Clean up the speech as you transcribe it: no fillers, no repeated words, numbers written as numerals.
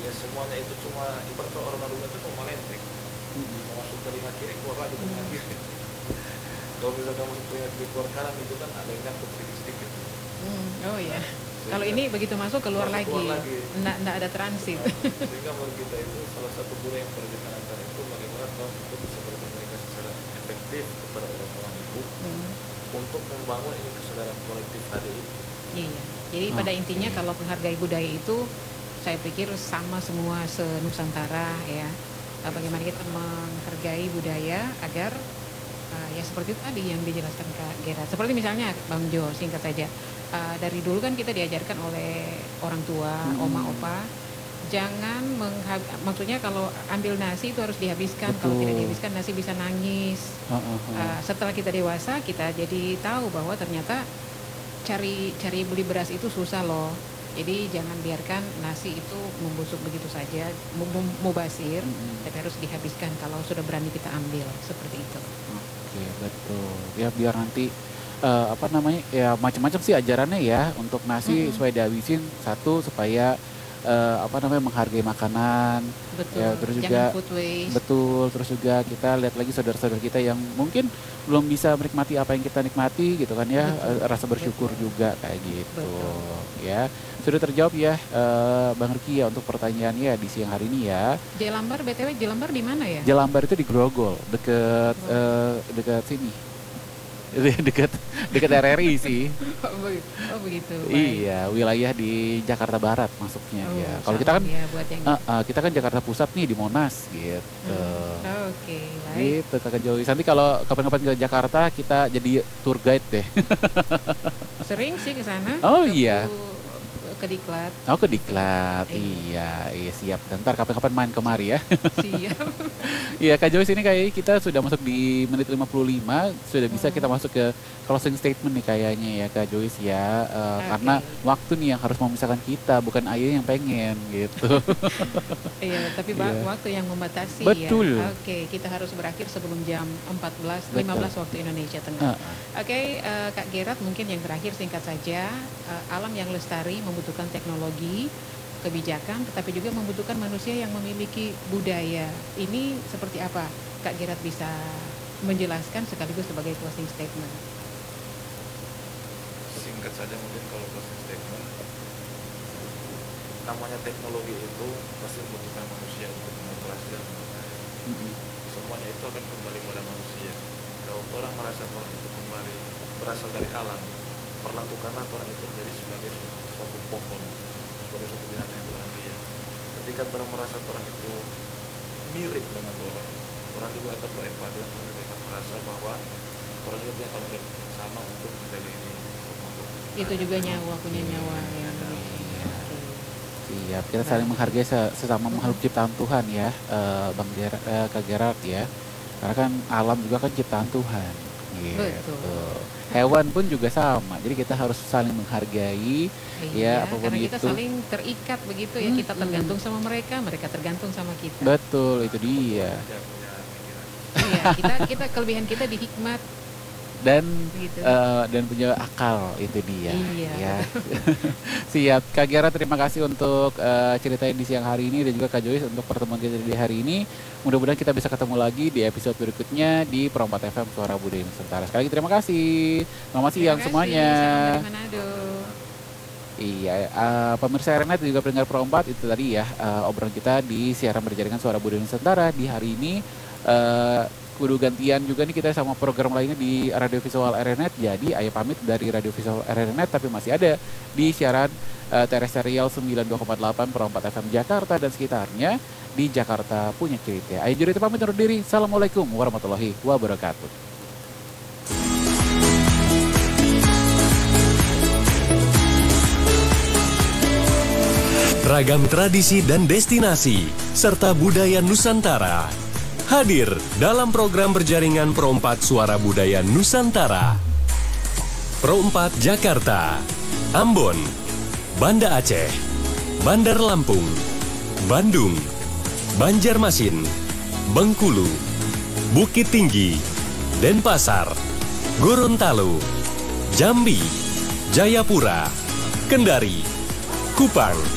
ya semuanya itu cuma ibarat orang Ronaldo itu cuma melenting, mau masuk telinga kiri keluar lagi telinga kiri. Kalau misalnya masuk telinga kiri keluar kanan itu kan ada yang nyangkut sedikit-sedikit. Oh iya. Kalau Sehingga- ini begitu masuk keluar Masuk, lagi, keluar lagi. nggak ada transit. Sehingga menurut kita itu salah satu budaya yang perlu ditanamkan itu bagaimana kalau kita bisa berkomunikasi secara efektif kepada orang-orang itu untuk membangun ini kesadaran kolektif hari ini. Iya. Jadi pada Oke. intinya kalau menghargai budaya itu, saya pikir sama semua se-Nusantara ya. Bagaimana kita menghargai budaya agar ya seperti itu tadi yang dijelaskan Kak Gera. Seperti misalnya Bang Jo, singkat saja. Dari dulu kan kita diajarkan oleh orang tua, oma, opa, jangan maksudnya kalau ambil nasi itu harus dihabiskan. Kalau tidak Betul. dihabiskan nasi bisa nangis. Setelah kita dewasa kita jadi tahu bahwa ternyata cari beli beras itu susah loh. Jadi jangan biarkan nasi itu membusuk begitu saja, mubazir, tapi harus dihabiskan kalau sudah berani kita ambil, seperti itu. Oke, betul. Ya biar nanti apa namanya ya macam-macam sih ajarannya ya untuk nasi supaya dihabisin satu supaya apa namanya menghargai makanan. Betul. Ya, terus juga Jangan food waste. betul, terus juga kita lihat lagi saudara-saudara kita yang mungkin belum bisa menikmati apa yang kita nikmati gitu kan ya, rasa bersyukur juga kayak gitu. Betul. Ya. Sudah terjawab ya Bang Riki ya untuk pertanyaannya di siang hari ini ya. Jelambar, BTW Jelambar di mana ya? Jelambar itu di Grogol, deket sini. dekat RRI sih. Oh begitu. Baik. Iya, wilayah di Jakarta Barat masuknya ya. Kalau kita kan salam ya buat yang kita kan Jakarta Pusat nih di Monas gitu. Oke, baik. Gitu Kakak Joy. Nanti kalau kapan-kapan ke Jakarta kita jadi tour guide deh. Sering sih ke sana. Oh, Waktu iya. Ke Diklat. Oh ke Diklat, iya siap. Dan ntar kapan-kapan main kemari ya. Siap. Iya Kak Joyce ini kayak kita sudah masuk di menit 55, sudah bisa kita masuk ke closing statement nih kayaknya ya Kak Joyce ya. Karena waktu nih yang harus memisahkan kita, bukan Ayah yang pengen gitu. Iya, tapi Iya. waktu yang membatasi Betul. ya. Oke, kita harus berakhir sebelum jam 15 waktu Indonesia Tengah. Oke, Kak Gerat mungkin yang terakhir singkat saja. Alam yang lestari membutuhkan teknologi, kebijakan, tetapi juga membutuhkan manusia yang memiliki budaya. Ini seperti apa? Kak Gerat bisa menjelaskan sekaligus sebagai closing statement. Singkat saja mungkin kalau closing statement, namanya teknologi itu pasti membutuhkan manusia untuk mengoperasi dan menggunakan. Semuanya itu akan kembali pada manusia. Kalau orang merasa orang itu kembali berasal dari alam, perlakukanlah orang itu menjadi sebagai suatu pohon, sebagai suatu binatang yang Tuhan lihat. Ketika orang merasa orang itu mirip dengan orang juga akan berempati dan orang akan merasa bahwa orang itu punya tanggung jawab yang sama untuk menjaga ini. Itu juga nyawa, punya nyawa ya. Siap, kita saling menghargai sesama makhluk ciptaan Tuhan ya, Kak Gerard ya. Karena kan alam juga kan ciptaan Tuhan. Gitu. Betul. Hewan pun juga sama, jadi kita harus saling menghargai ya apapun karena itu. kita saling terikat begitu ya, kita tergantung sama mereka, mereka tergantung sama kita. Betul, itu dia. Iya, kita kelebihan kita di hikmat Dan gitu. dan punya akal, itu dia. Iya. Ya. Siap, Kak Gerard terima kasih untuk ceritain di siang hari ini dan juga Kak Joyce untuk pertemuan kita di hari ini. Mudah-mudahan kita bisa ketemu lagi di episode berikutnya di Pro 4 FM Suara Budaya Nusantara. Sekali lagi terima kasih. Selamat siang semuanya. Salam dari Manado. Iya, pemirsa RNet dan juga pendengar Pro 4 itu tadi ya obrolan kita di siaran berjaringan Suara Budaya Nusantara di hari ini. Kudu gantian juga nih kita sama program lainnya di Radio Visual RNet. Jadi Ayah pamit dari Radio Visual RNet, tapi masih ada di siaran terestrial 92,8 Pro 4 FM Jakarta dan sekitarnya di Jakarta punya cerita. Ayah Jurita pamit undur diri. Assalamualaikum warahmatullahi wabarakatuh. Ragam tradisi dan destinasi serta budaya Nusantara hadir dalam program berjaringan Pro 4 Suara Budaya Nusantara. Pro 4 Jakarta, Ambon, Banda Aceh, Bandar Lampung, Bandung, Banjarmasin, Bengkulu, Bukit Tinggi, Denpasar, Gorontalo, Jambi, Jayapura, Kendari, Kupang,